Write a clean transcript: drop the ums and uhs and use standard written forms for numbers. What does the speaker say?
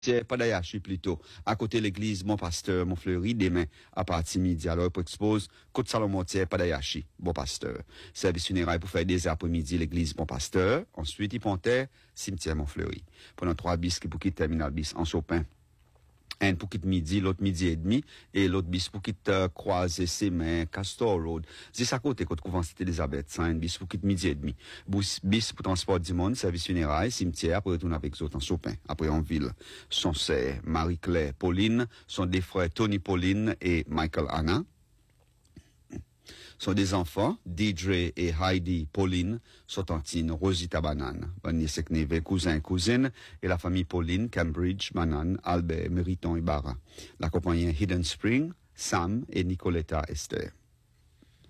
C'est pas d'Ayachi plutôt, à côté de l'église Bon Pasteur, Montfleury, demain, à partir midi. Alors, pour expose, Côte Salomon, pas d'Ayachi, Bon Pasteur. Service funéraire pour faire des après-midi, l'église Bon Pasteur. Ensuite, il pontait, cimetière Montfleury. Pendant 3 bis qui pour quitter terminal bis en Chopin. Un pour quitter midi, l'autre midi et demi, et l'autre bis pour quitter croiser Semin, Castor Road. C'est ça côté, côte couvent Cité Elisabeth, ça, un bis pour quitter midi et demi. Bis pour transport du monde, service funéraire, cimetière, pour retourner avec autres en Chopin. Après, en ville, sont c'est Marie-Claire Pauline, sont des frères Tony Pauline et Michael Anna. Sont des enfants, DJ et Heidi Pauline, Sotantine, Rosita Banane, Vanille Sekneve, cousin et cousine, et la famille Pauline, Cambridge, Banane, Albert, Mériton et Barra. La compagnie Hidden Spring, Sam et Nicoletta Esther.